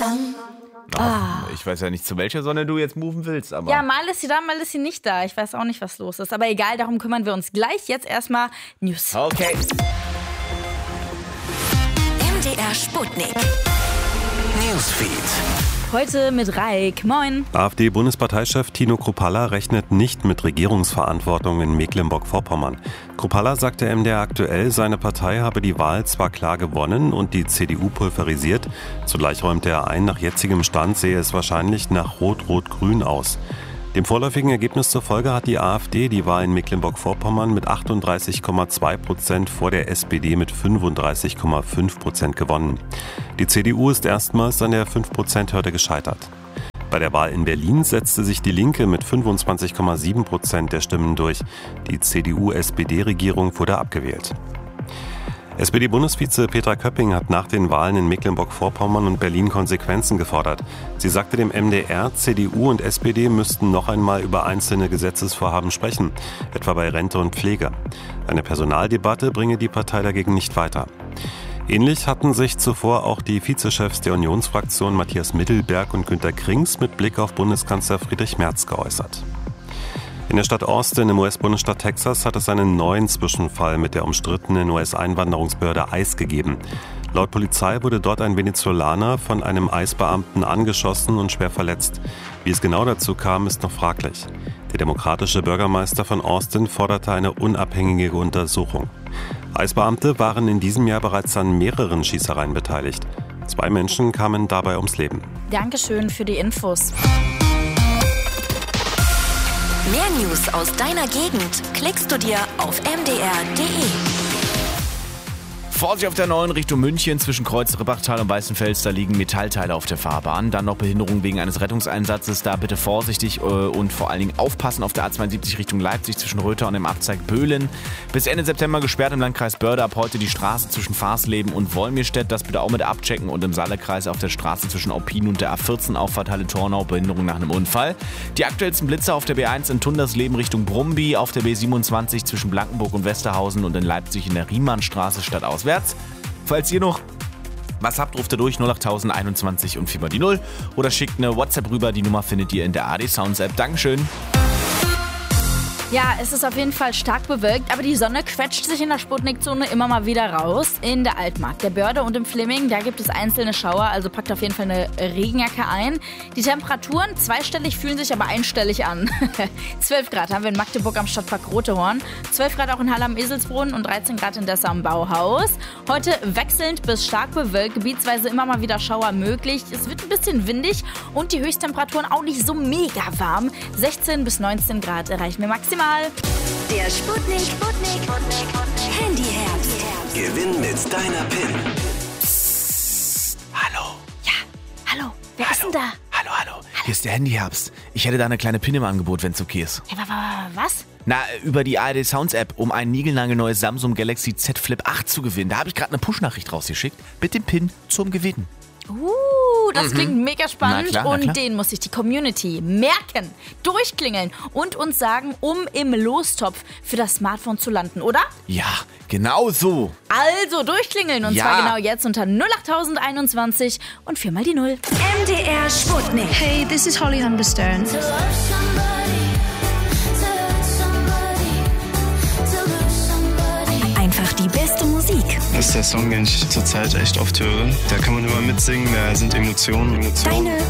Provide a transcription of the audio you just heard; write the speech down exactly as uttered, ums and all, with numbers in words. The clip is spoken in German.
sun. Ah. Ich weiß ja nicht, zu welcher Sonne du jetzt moven willst, aber... Ja, mal ist sie da, mal ist sie nicht da. Ich weiß auch nicht, was los ist. Aber egal, darum kümmern wir uns gleich. Jetzt erstmal News. Okay. M D R Sputnik. Newsfeed. Heute mit Raik. Moin. AfD-Bundesparteichef Tino Kruppalla rechnet nicht mit Regierungsverantwortung in Mecklenburg-Vorpommern. Kruppalla sagte M D R aktuell, seine Partei habe die Wahl zwar klar gewonnen und die C D U pulverisiert, zugleich räumte er ein, nach jetzigem Stand sehe es wahrscheinlich nach Rot-Rot-Grün aus. Dem vorläufigen Ergebnis zufolge hat die AfD die Wahl in Mecklenburg-Vorpommern mit achtunddreißig Komma zwei Prozent vor der S P D mit fünfunddreißig Komma fünf Prozent gewonnen. Die C D U ist erstmals an der fünf Prozent Hürde gescheitert. Bei der Wahl in Berlin setzte sich die Linke mit fünfundzwanzig Komma sieben Prozent der Stimmen durch. Die C D U-S P D-Regierung wurde abgewählt. S P D-Bundesvize Petra Köpping hat nach den Wahlen in Mecklenburg-Vorpommern und Berlin Konsequenzen gefordert. Sie sagte dem M D R, C D U und S P D müssten noch einmal über einzelne Gesetzesvorhaben sprechen, etwa bei Rente und Pflege. Eine Personaldebatte bringe die Partei dagegen nicht weiter. Ähnlich hatten sich zuvor auch die Vizechefs der Unionsfraktion Matthias Mittelberg und Günter Krings mit Blick auf Bundeskanzler Friedrich Merz geäußert. In der Stadt Austin im U S-Bundesstaat Texas hat es einen neuen Zwischenfall mit der umstrittenen U S-Einwanderungsbehörde ICE gegeben. Laut Polizei wurde dort ein Venezolaner von einem ICE-Beamten angeschossen und schwer verletzt. Wie es genau dazu kam, ist noch fraglich. Der demokratische Bürgermeister von Austin forderte eine unabhängige Untersuchung. ICE-Beamte waren in diesem Jahr bereits an mehreren Schießereien beteiligt. Zwei Menschen kamen dabei ums Leben. Dankeschön für die Infos. Mehr News aus deiner Gegend klickst du dir auf m d r punkt d e. Vorsicht auf der neuen Richtung München zwischen Kreuz Rippachtal und Weißenfels, da liegen Metallteile auf der Fahrbahn. Dann noch Behinderung wegen eines Rettungseinsatzes, da bitte vorsichtig äh, und vor allen Dingen aufpassen auf der A zweiundsiebzig Richtung Leipzig zwischen Röther und dem Abzweig Böhlen. Bis Ende September gesperrt im Landkreis Börde, ab heute die Straße zwischen Farsleben und Wolmirstedt, das bitte auch mit abchecken, und im Saalekreis auf der Straße zwischen Aupin und der A vierzehn Auffahrt Halle-Tornau, Behinderung nach einem Unfall. Die aktuellsten Blitzer auf der B eins in Tundersleben Richtung Brumby, auf der B siebenundzwanzig zwischen Blankenburg und Westerhausen und in Leipzig in der Riemannstraße stadtauswärts. Falls ihr noch was habt, ruft ihr durch null acht einundzwanzig und viermal die null oder schickt eine WhatsApp rüber. Die Nummer findet ihr in der A D Sounds App. Dankeschön. Ja, es ist auf jeden Fall stark bewölkt, aber die Sonne quetscht sich in der Sputnik-Zone immer mal wieder raus. In der Altmark, der Börde und im Fleming, da gibt es einzelne Schauer, also packt auf jeden Fall eine Regenjacke ein. Die Temperaturen zweistellig, fühlen sich aber einstellig an. zwölf Grad haben wir in Magdeburg am Stadtpark Rotehorn, zwölf Grad auch in Halle am Eselsbrunnen und dreizehn Grad in Dessau am Bauhaus. Heute wechselnd bis stark bewölkt, gebietsweise immer mal wieder Schauer möglich. Es wird ein bisschen windig und die Höchsttemperaturen auch nicht so mega warm. sechzehn bis neunzehn Grad erreichen wir maximal. Der Sputnik, Sputnik, Handyherbst. Gewinn mit deiner P I N. Psst. Hallo. Ja, hallo, wer hallo. ist denn da? Hallo, hallo. Hier ist der Handyherbst. Ich hätte da eine kleine Pin im Angebot, wenn es okay ist. Ja, wa- wa- was? Na, über die A R D Sounds App, um ein niegelnagelneues Samsung Galaxy Z Flip acht zu gewinnen. Da habe ich gerade eine Push-Nachricht rausgeschickt mit dem Pin zum Gewinnen. Uh, das Mhm. klingt mega spannend. Na klar, na und klar. den muss sich die Community merken, durchklingeln und uns sagen, um im Lostopf für das Smartphone zu landen, oder? Ja, genau so. Also durchklingeln und Ja. zwar genau jetzt unter null acht einundzwanzig und viermal die Null. M D R Sputnik. Hey, this is Holly Humberstone. Einfach die beste Musik. Das ist der Song, den ich zurzeit echt oft höre. Da kann man immer mitsingen, da sind Emotionen. Emotionen. Deine